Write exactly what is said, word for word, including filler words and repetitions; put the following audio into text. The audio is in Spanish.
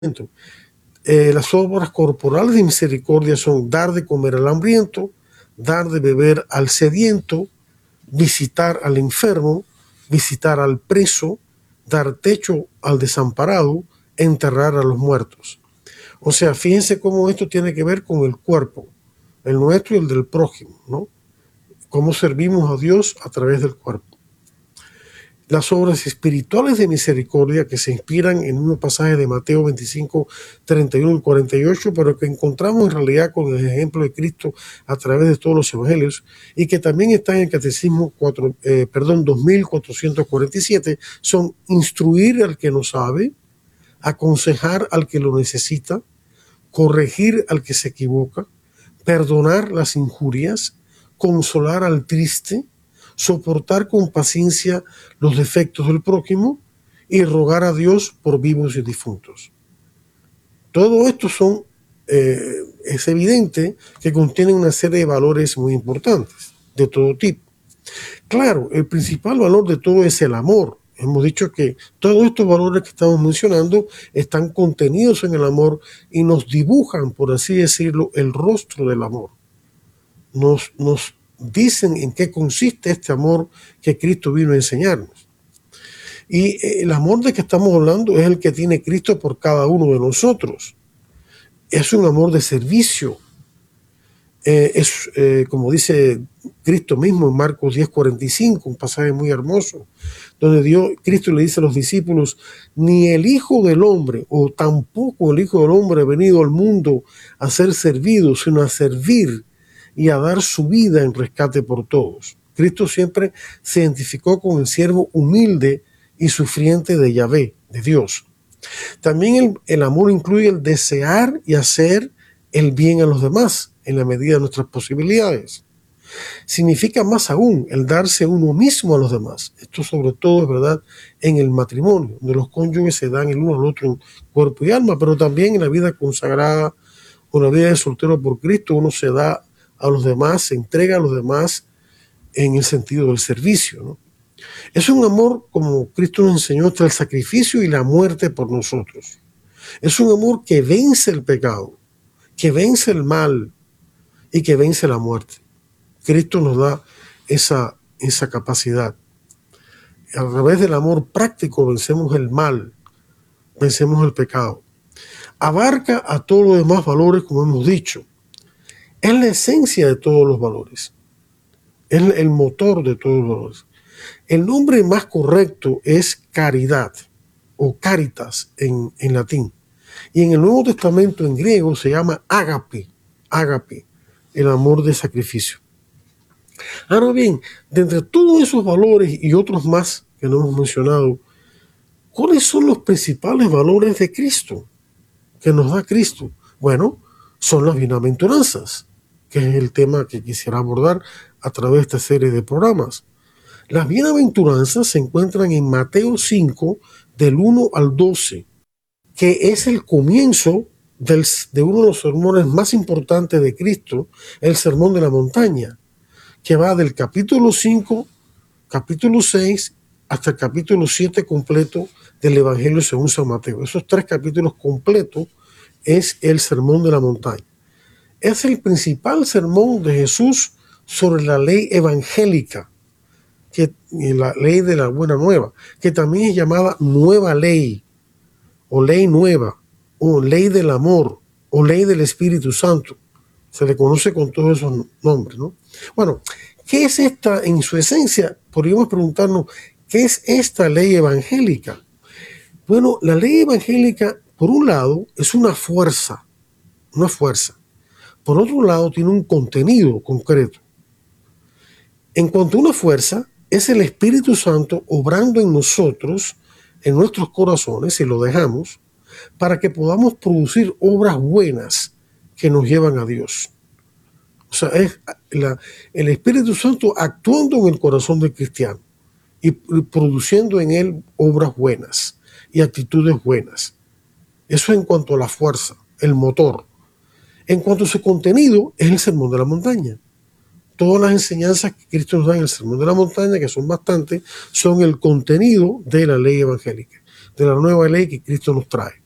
Eh, las obras corporales de misericordia son dar de comer al hambriento, dar de beber al sediento, visitar al enfermo, visitar al preso, dar techo al desamparado, enterrar a los muertos. O sea, fíjense cómo esto tiene que ver con el cuerpo, el nuestro y el del prójimo, ¿no? Cómo servimos a Dios a través del cuerpo. Las obras espirituales de misericordia que se inspiran en un pasaje de Mateo veinticinco, treinta y uno y cuarenta y ocho, pero que encontramos en realidad con el ejemplo de Cristo a través de todos los evangelios y que también están en el Catecismo cuatro, eh, perdón, dos mil cuatrocientos cuarenta y siete, son instruir al que no sabe, aconsejar al que lo necesita, corregir al que se equivoca, perdonar las injurias, consolar al triste, soportar con paciencia los defectos del prójimo y rogar a Dios por vivos y difuntos. Todo esto son, eh, es evidente que contienen una serie de valores muy importantes, de todo tipo. Claro, el principal valor de todo es el amor. Hemos dicho que todos estos valores que estamos mencionando están contenidos en el amor y nos dibujan, por así decirlo, el rostro del amor. Nos, nos dicen en qué consiste este amor que Cristo vino a enseñarnos. Y el amor de que estamos hablando es el que tiene Cristo por cada uno de nosotros. Es un amor de servicio. Eh, es, eh, como dice Cristo mismo en Marcos diez cuarenta y cinco, un pasaje muy hermoso, donde Dios, Cristo le dice a los discípulos: ni el Hijo del Hombre, o tampoco el Hijo del Hombre ha venido al mundo a ser servido, sino a servir y a dar su vida en rescate por todos. Cristo siempre se identificó con el siervo humilde y sufriente de Yahvé, de Dios. También el, el amor incluye el desear y hacer el bien a los demás en la medida de nuestras posibilidades. Significa más aún el darse uno mismo a los demás. Esto sobre todo es verdad en el matrimonio, donde los cónyuges se dan el uno al otro en cuerpo y alma, pero también en la vida consagrada o la vida de soltero por Cristo, uno se da a los demás, se entrega a los demás en el sentido del servicio, ¿no? Es un amor, como Cristo nos enseñó, hasta el sacrificio y la muerte por nosotros. Es un amor que vence el pecado, que vence el mal y que vence la muerte. Cristo nos da esa, esa capacidad. A través del amor práctico vencemos el mal, vencemos el pecado. Abarca a todos los demás valores, como hemos dicho. Es la esencia de todos los valores. Es el motor de todos los valores. El nombre más correcto es caridad o caritas en, en latín. Y en el Nuevo Testamento en griego se llama ágape, ágape, el amor de sacrificio. Ahora bien, de entre todos esos valores y otros más que no hemos mencionado, ¿cuáles son los principales valores de Cristo que nos da Cristo? Bueno, son las bienaventuranzas, que es el tema que quisiera abordar a través de esta serie de programas. Las bienaventuranzas se encuentran en Mateo cinco, del uno al doce, que es el comienzo del, de uno de los sermones más importantes de Cristo, el Sermón de la Montaña, que va del capítulo cinco, capítulo seis, hasta el capítulo siete completo del Evangelio según San Mateo. Esos tres capítulos completos es el Sermón de la Montaña. Es el principal sermón de Jesús sobre la ley evangélica, que, la ley de la buena nueva, que también es llamada nueva ley, o ley nueva, o ley del amor, o ley del Espíritu Santo. Se le conoce con todos esos nombres, ¿no? Bueno, ¿qué es esta en su esencia? Podríamos preguntarnos, ¿qué es esta ley evangélica? Bueno, la ley evangélica, por un lado, es una fuerza, una fuerza. Por otro lado, tiene un contenido concreto. En cuanto a una fuerza, es el Espíritu Santo obrando en nosotros, en nuestros corazones, si lo dejamos, para que podamos producir obras buenas que nos llevan a Dios. O sea, es la, el Espíritu Santo actuando en el corazón del cristiano y, y produciendo en él obras buenas y actitudes buenas. Eso en cuanto a la fuerza, el motor. En cuanto a su contenido, es el Sermón de la Montaña. Todas las enseñanzas que Cristo nos da en el Sermón de la Montaña, que son bastantes, son el contenido de la ley evangélica, de la nueva ley que Cristo nos trae.